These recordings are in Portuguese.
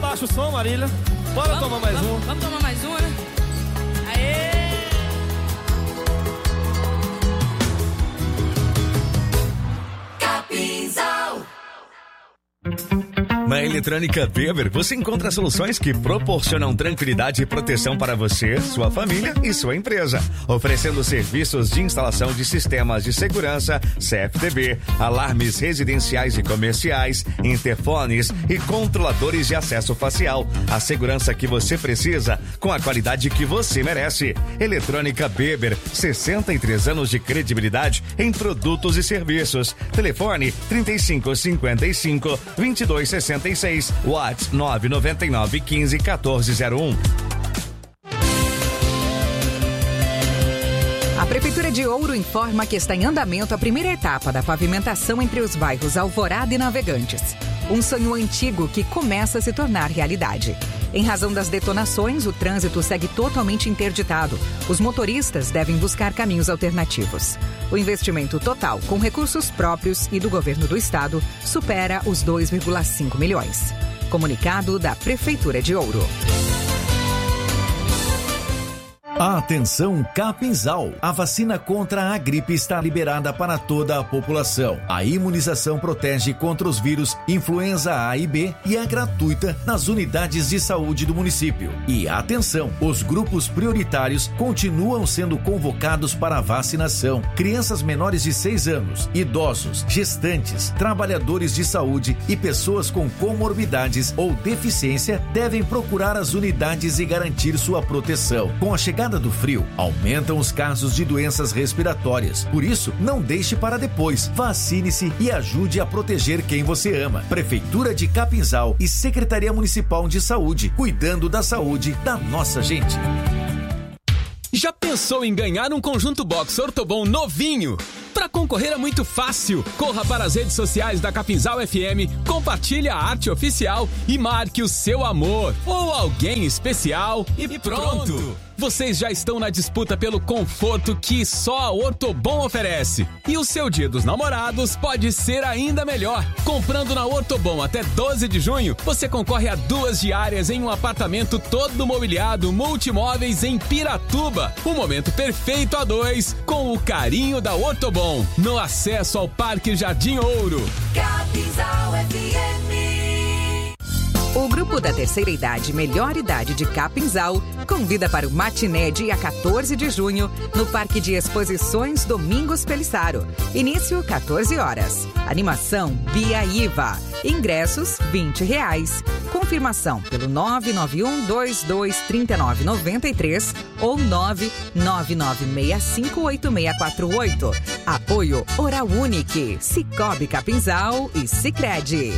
abaixa o som, Marília. Bora tomar mais um. Vamos tomar mais um, né? Aê! Capinzal. Na Eletrônica Weber, você encontra soluções que proporcionam tranquilidade e proteção para você, sua família e sua empresa. Oferecendo serviços de instalação de sistemas de segurança, CFTB, alarmes residenciais e comerciais, interfones e controladores de acesso facial. A segurança que você precisa, com a qualidade que você merece. Eletrônica Weber, 63 anos de credibilidade em produtos e serviços. Telefone 3555-2266. WhatsApp 999 15 1401. A Prefeitura de Ouro informa que está em andamento a primeira etapa da pavimentação entre os bairros Alvorada e Navegantes. Um sonho antigo que começa a se tornar realidade. Em razão das detonações, o trânsito segue totalmente interditado. Os motoristas devem buscar caminhos alternativos. O investimento total, com recursos próprios e do governo do estado, supera os 2,5 milhões. Comunicado da Prefeitura de Ouro. Atenção Capinzal, a vacina contra a gripe está liberada para toda a população. A imunização protege contra os vírus influenza A e B e é gratuita nas unidades de saúde do município. E atenção, os grupos prioritários continuam sendo convocados para a vacinação. Crianças menores de 6 anos, idosos, gestantes, trabalhadores de saúde e pessoas com comorbidades ou deficiência devem procurar as unidades e garantir sua proteção. Com a chegada do frio, aumentam os casos de doenças respiratórias. Por isso, não deixe para depois. Vacine-se e ajude a proteger quem você ama. Prefeitura de Capinzal e Secretaria Municipal de Saúde, cuidando da saúde da nossa gente. Já pensou em ganhar um conjunto box Ortobon novinho? Para concorrer é muito fácil. Corra para as redes sociais da Capinzal FM, compartilhe a arte oficial e marque o seu amor ou alguém especial e pronto! Vocês já estão na disputa pelo conforto que só a Ortobon oferece. E o seu Dia dos Namorados pode ser ainda melhor. Comprando na Ortobon até 12 de junho, você concorre a 2 diárias em um apartamento todo mobiliado multimóveis em Piratuba. Um momento perfeito a 2 com o carinho da Ortobon. No acesso ao Parque Jardim Ouro. Capinzal FM. O grupo da terceira idade, melhor idade de Capinzal, convida para o matiné dia 14 de junho no Parque de Exposições Domingos Pelissaro. Início 14 horas. Animação Bia Iva. Ingressos R$20. Confirmação pelo 991-223993 ou 999658648. Apoio Oral Unique, Cicobi Capinzal e Sicredi.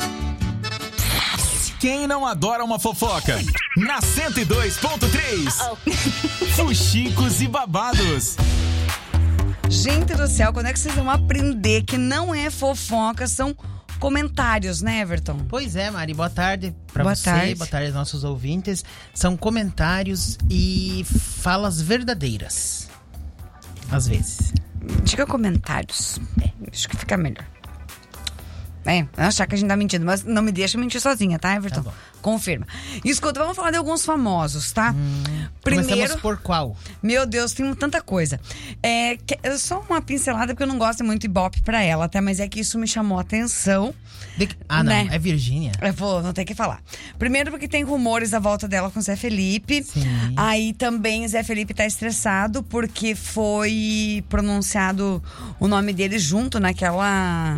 Quem não adora uma fofoca? Na 102.3. Fuxicos e babados. Gente do céu, quando é que vocês vão aprender que não é fofoca, são comentários, né, Everton? Pois é, Mari, boa tarde pra você, boa tarde aos nossos ouvintes. São comentários e falas verdadeiras. Às vezes. Diga comentários. Acho que fica melhor. Achar que a gente tá mentindo, mas não me deixa mentir sozinha, tá, Everton? Tá, confirma. Escuta, vamos falar de alguns famosos, tá? Primeiro, começamos por qual? Meu Deus, tem tanta coisa. Só uma pincelada, porque eu não gosto muito de Ibope pra ela, tá? Mas é que isso me chamou a atenção. Não, né? É Virgínia. Não tem que falar. Primeiro porque tem rumores à volta dela com o Zé Felipe. Sim. Aí também Zé Felipe tá estressado porque foi pronunciado o nome dele junto naquela...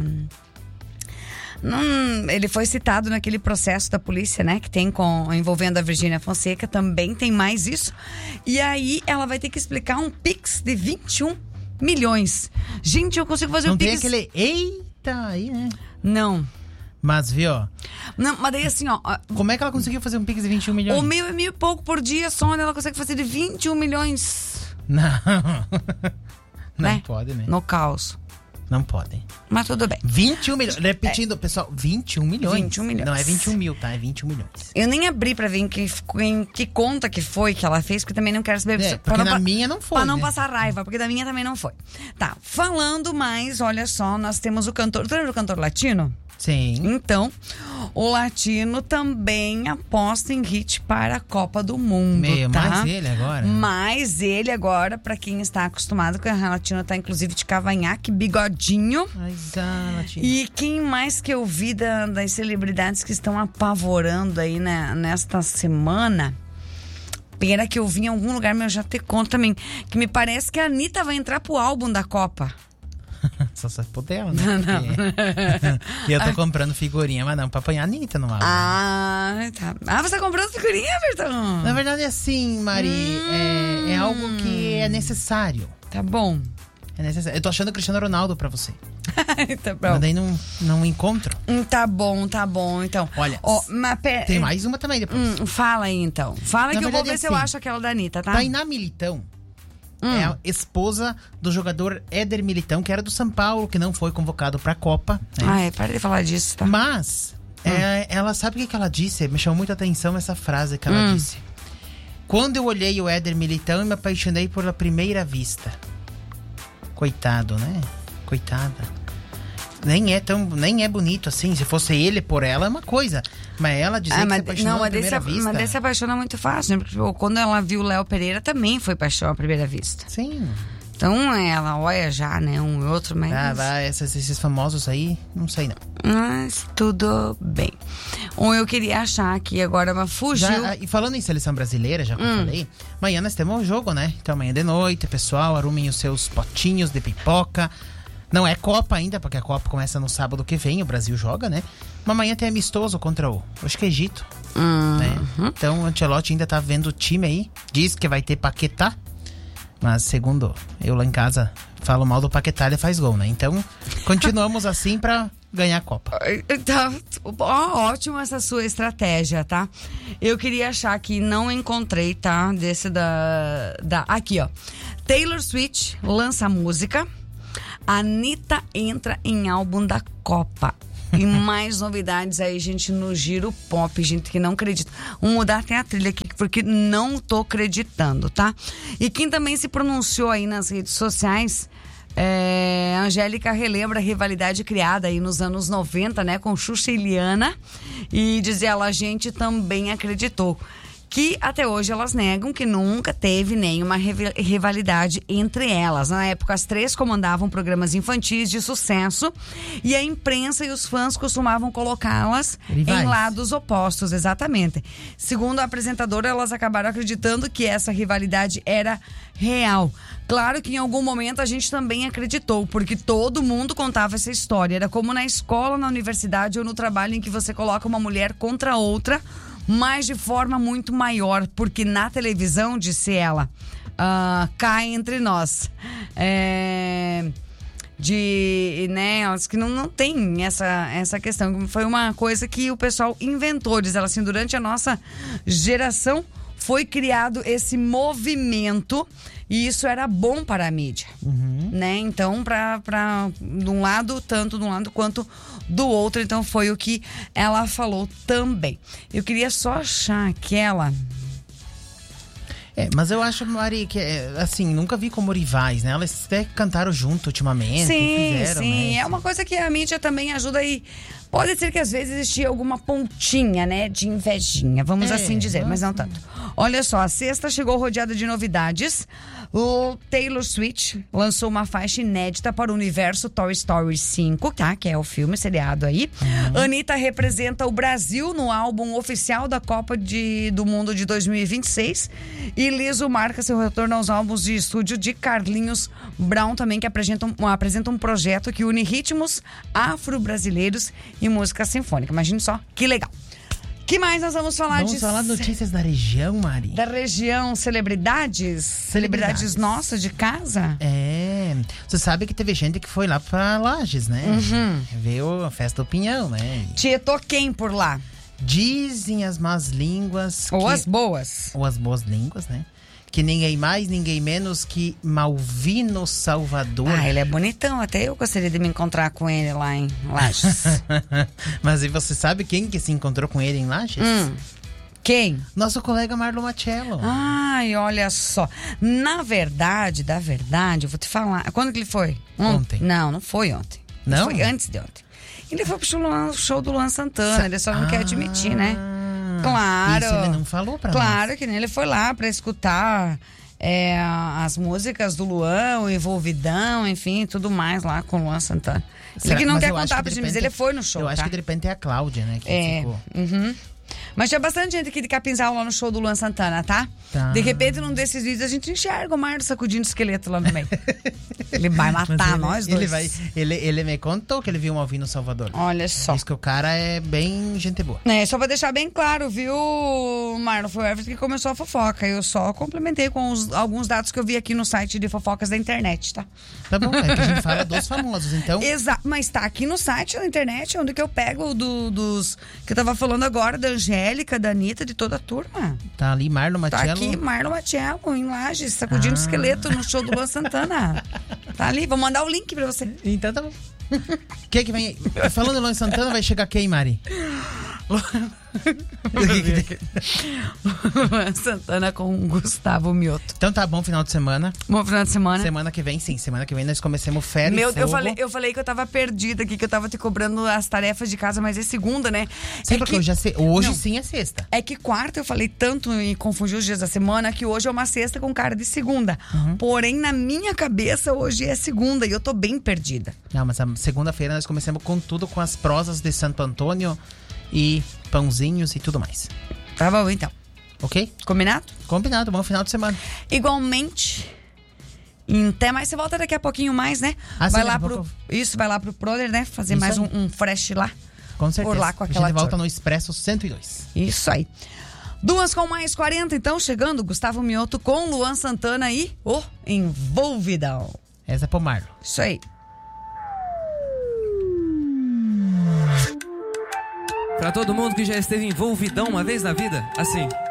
ele foi citado naquele processo da polícia, né? Que tem envolvendo a Virgínia Fonseca. Também tem mais isso. E aí ela vai ter que explicar um Pix de 21 milhões. Gente, eu consigo fazer um Pix... Não tem aquele... Eita, aí, né? Não. Mas, viu? Não, mas daí assim, ó... Como é que ela conseguiu fazer um Pix de 21 milhões? O meu é mil e pouco por dia só, né? Ela consegue fazer de 21 milhões. Não. Não né? Pode, né? No caos. Não podem. Mas tudo bem. 21 milhões. Repetindo, pessoal, 21 milhões. 21 milhões. Não é 21 mil, tá? É 21 milhões. Eu nem abri pra ver em que conta que foi que ela fez, porque também não quero saber. Porque na minha não foi. Pra não passar raiva, porque da minha também não foi. Tá, falando mais, olha só, nós temos o cantor. Tu lembra do cantor latino? Sim. Então, o latino também aposta em hit para a Copa do Mundo, tá? Mais ele agora. Mais ele agora, pra quem está acostumado com a latino, tá inclusive de cavanhaque, bigodinho. Latino. E quem mais que eu vi das celebridades que estão apavorando aí, né, nesta semana? Pena que eu vi em algum lugar, mas eu já te conto também, que me parece que a Anitta vai entrar pro álbum da Copa. Só se for dela, né? Não. E eu tô comprando figurinha, mas não, pra apanhar a Anitta no álbum. Tá. Você tá comprando figurinha, Bertão? Na verdade, assim, Mari, é algo que é necessário. Tá bom. É necessário. Eu tô achando o Cristiano Ronaldo pra você. Tá bom. Mas daí não encontro. Tá bom, então. Olha, mas tem mais uma também depois. Fala aí, então. Fala que eu vou ver assim, se eu acho aquela da Anitta, tá? Tainá Militão é a esposa do jogador Éder Militão, que era do São Paulo, que não foi convocado pra Copa. Né? Para de falar disso, tá? Mas, ela sabe o que ela disse? Me chamou muita atenção essa frase que ela disse. Quando eu olhei o Éder Militão, eu me apaixonei pela primeira vista. Coitado, né? Coitada. Nem é bonito assim. Se fosse ele por ela, é uma coisa. Mas ela dizer que se apaixonou à primeira vista. Mas daí se apaixona muito fácil, né? Porque quando ela viu o Léo Pereira, também foi paixão à primeira vista. Sim. Então ela olha já, né? Um e outro, mas... Esses famosos aí, não sei não. Mas tudo bem. Eu queria achar aqui agora, mas fugiu. E falando em seleção brasileira, já que eu falei, amanhã nós temos um jogo, né? Então amanhã de noite, pessoal, arrumem os seus potinhos de pipoca. Não é Copa ainda, porque a Copa começa no sábado que vem, o Brasil joga, né? Mas amanhã tem amistoso contra acho que é Egito. Né? Então o Ancelotti ainda tá vendo o time aí. Diz que vai ter Paquetá. Mas segundo eu lá em casa falo mal do Paquetá, ele faz gol, né? Então continuamos assim pra ganhar a Copa. Tá, ótimo essa sua estratégia, tá? Eu queria achar que não encontrei, tá? Desse aqui, ó. Taylor Swift lança música. Anitta entra em álbum da Copa. E mais novidades aí, gente, no Giro Pop, gente que não acredita. Vou mudar até a trilha aqui, porque não tô acreditando, tá? E quem também se pronunciou aí nas redes sociais, a Angélica relembra a rivalidade criada aí nos anos 90, né? Com Xuxa e Liana. E diz ela, a gente também acreditou. Que até hoje elas negam que nunca teve nenhuma rivalidade entre elas. Na época, as três comandavam programas infantis de sucesso e a imprensa e os fãs costumavam colocá-las em lados opostos, exatamente. Segundo a apresentadora, elas acabaram acreditando que essa rivalidade era real. Claro que em algum momento a gente também acreditou, porque todo mundo contava essa história. Era como na escola, na universidade ou no trabalho em que você coloca uma mulher contra outra, mas de forma muito maior, porque na televisão, disse ela, cá entre nós, acho que não tem essa questão, foi uma coisa que o pessoal inventou, diz ela assim, durante a nossa geração foi criado esse movimento e isso era bom para a mídia, né? Então, de um lado, tanto de um lado quanto do outro, então foi o que ela falou também. Eu queria só achar aquela... mas eu acho, Mari, que assim, nunca vi como rivais, né? Elas até cantaram junto ultimamente. Fizeram, sim, né? É uma coisa que a mídia também ajuda aí. Pode ser que às vezes existia alguma pontinha, né, de invejinha, vamos assim dizer, mas não tanto. Olha só, a sexta chegou rodeada de novidades. O Taylor Swift lançou uma faixa inédita para o universo Toy Story 5, tá? Que é o filme seriado aí. Anitta representa o Brasil no álbum oficial da Copa do Mundo de 2026. E Liso marca seu retorno aos álbuns de estúdio de Carlinhos Brown também, que apresenta um projeto que une ritmos afro-brasileiros e música sinfônica. Imagine só, que legal. Que mais nós vamos falar Vamos falar notícias da região, Mari. Da região, celebridades? Celebridades nossas de casa? Você sabe que teve gente que foi lá pra Lages, né? Veio a festa do Pinhão, né? Tietou quem por lá? Dizem as más línguas... Ou as boas. Ou as boas línguas, né? Que ninguém mais, ninguém menos que Malvino Salvador. Ele é bonitão, até eu gostaria de me encontrar com ele lá em Lages. Mas e você sabe quem que se encontrou com ele em Lages? Quem? Nosso colega Marlon Machello. Ai, olha só. Da verdade, eu vou te falar. Quando que ele foi? Ontem. Não foi ontem. Não? Foi antes de ontem. Ele foi pro show do Luan Santana, ele só não quer admitir, né? Claro. Isso ele não falou pra nós. Claro que nem ele foi lá pra escutar as músicas do Luan, o Envolvidão, enfim, tudo mais lá com o Luan Santana. Ele que não quer contar pra gente, mas ele foi no show, Eu acho que de repente é a Cláudia, né? Que ficou... Mas tinha bastante gente aqui de Capinzal lá no show do Luan Santana, tá? De repente, num desses vídeos, a gente enxerga o Marlon sacudindo o esqueleto lá no meio. Ele vai matar nós dois. Ele me contou que ele viu um Alvin no Salvador. Olha só. Diz que o cara é bem gente boa. Só pra deixar bem claro, viu, Marlon? Foi o Everton que começou a fofoca. Eu só complementei com alguns dados que eu vi aqui no site de fofocas da internet, tá? Tá bom, é que a gente fala dos famosos, então... Exato, mas tá aqui no site da internet, onde que eu pego dos... Que eu tava falando agora, da Angélica, da Anitta, de toda a turma. Tá ali Marlon Matiello. Tá aqui Marlon Matiello, em Lages, sacudindo o esqueleto no show do Luan Santana. Tá ali, vou mandar o link pra você. Então tá bom. Quem que vem? Falando do Luan Santana, vai chegar quem, Mari? Luan Santana com Gustavo Mioto. Então tá bom, final de semana. Bom final de semana. Semana que vem, sim. Semana que vem nós começamos férias. Eu falei que eu tava perdida aqui, que eu tava te cobrando as tarefas de casa, mas é segunda, né? Sim, porque hoje sim é sexta. É que quarta eu falei tanto e confundi os dias da semana que hoje é uma sexta com cara de segunda. Porém, na minha cabeça, hoje é segunda e eu tô bem perdida. Não, mas a segunda-feira nós começamos com tudo, com as prosas de Santo Antônio e pãozinhos e tudo mais. Tá bom, então. Ok? Combinado? Combinado, bom final de semana. Igualmente. Até mais, você volta daqui a pouquinho mais, né? Vai lá pro Proder, né? Fazer Isso mais aí. um fresh lá. Com certeza. Por lá com aquela a gente volta no Expresso 102. Isso aí. 2:40, então, chegando, Gustavo Mioto com Luan Santana e o Envolvidão. Essa é pro Marlon. Isso aí. Pra todo mundo que já esteve envolvidão uma vez na vida, assim...